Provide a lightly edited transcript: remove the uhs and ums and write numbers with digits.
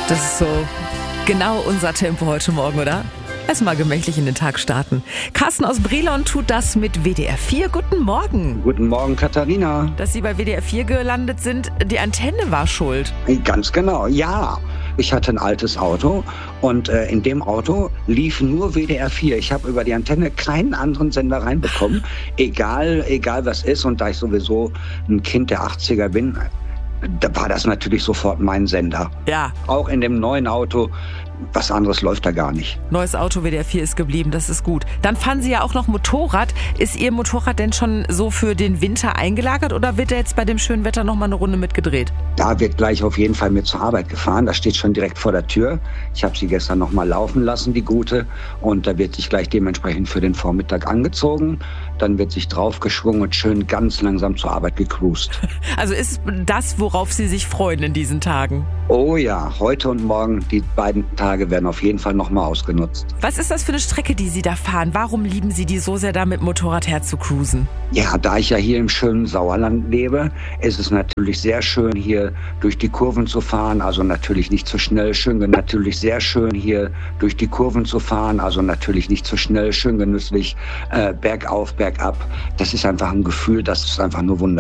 Das ist so genau unser Tempo heute Morgen, oder? Erstmal gemächlich in den Tag starten. Carsten aus Brilon tut das mit WDR 4. Guten Morgen. Guten Morgen, Katharina. Dass Sie bei WDR 4 gelandet sind, die Antenne war schuld. Ganz genau, ja. Ich hatte ein altes Auto und in dem Auto lief nur WDR 4. Ich habe über die Antenne keinen anderen Sender reinbekommen, egal was ist. Und da ich sowieso ein Kind der 80er bin, da war das natürlich sofort mein Sender. Ja. Auch in dem neuen Auto, was anderes läuft da gar nicht. Neues Auto, WDR 4 ist geblieben, das ist gut. Dann fahren Sie ja auch noch Motorrad. Ist Ihr Motorrad denn schon so für den Winter eingelagert oder wird er jetzt bei dem schönen Wetter noch mal eine Runde mitgedreht? Da wird gleich auf jeden Fall mit zur Arbeit gefahren. Das steht schon direkt vor der Tür. Ich habe sie gestern noch mal laufen lassen, die gute. Und da wird sich gleich dementsprechend für den Vormittag angezogen. Dann wird sich draufgeschwungen und schön ganz langsam zur Arbeit gecruised. Also ist das, worauf Sie sich freuen in diesen Tagen? Oh ja, heute und morgen, die beiden Tage werden auf jeden Fall nochmal ausgenutzt. Was ist das für eine Strecke, die Sie da fahren? Warum lieben Sie die so sehr, da mit Motorrad herzukruisen? Ja, da ich ja hier im schönen Sauerland lebe, ist es natürlich sehr schön, hier durch die Kurven zu fahren. Also natürlich nicht zu schnell, schön, natürlich sehr schön, hier durch die Kurven zu fahren. Also natürlich nicht zu schnell, schön genüsslich, bergauf, bergab. Das ist einfach ein Gefühl, das ist einfach nur wunderbar.